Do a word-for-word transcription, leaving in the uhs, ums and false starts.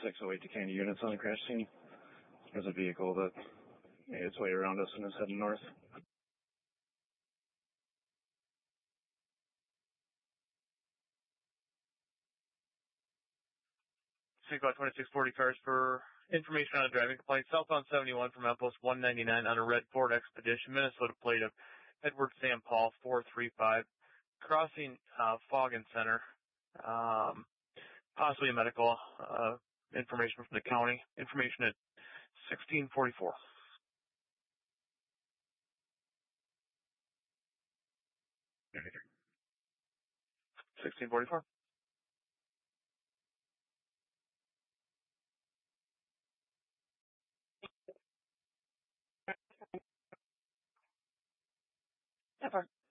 six oh eight to Candy units on the crash scene. There's a vehicle that made its way around us and is heading north. Speak about twenty-six forty cars for information on a driving complaint. Southbound seventy-one from Outpost one ninety-nine on a red Ford Expedition, Minnesota plate of Edward Sam Paul four three five, crossing uh, Foggin Center. Um, possibly a medical uh, information from the county. Information at sixteen forty-four. sixteen forty-four. That far.